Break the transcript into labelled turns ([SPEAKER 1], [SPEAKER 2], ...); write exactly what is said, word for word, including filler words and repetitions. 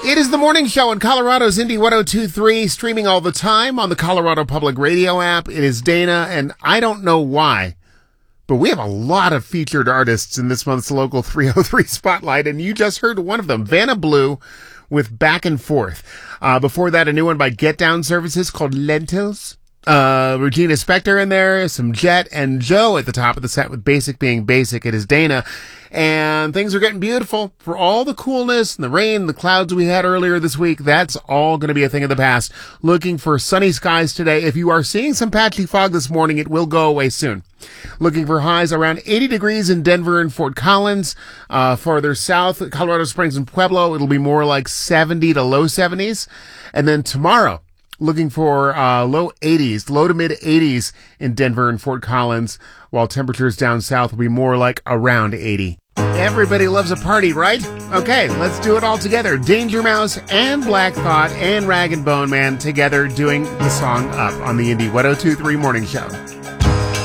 [SPEAKER 1] It is the morning show in Colorado's Indy one oh two point three, streaming all the time on the Colorado Public Radio app. It is Dana, and I don't know why, but we have a lot of featured artists in this month's Local three oh three Spotlight, and you just heard one of them, Vanna Blue, with Back and Forth. Uh, before that, a new one by Get Down Services called Lentils. Uh, Regina Spektor in there, some Jet, and Joe at the top of the set with Basic Being Basic. It is Dana. And things are getting beautiful. For all the coolness and the rain and the clouds we had earlier this week, that's all going to be a thing of the past. Looking for sunny skies today. If you are seeing some patchy fog this morning, it will go away soon. Looking for highs around eighty degrees in Denver and Fort Collins. Uh, farther south, Colorado Springs and Pueblo, it'll be more like seventy to low seventies. And then tomorrow, looking for uh, low eighties, low to mid eighties in Denver and Fort Collins, while temperatures down south will be more like around eighty. Everybody loves a party, right? Okay, let's do it all together. Danger Mouse and Black Thought and Rag and Bone Man together doing the song Up on the Indy one oh two point three Morning Show.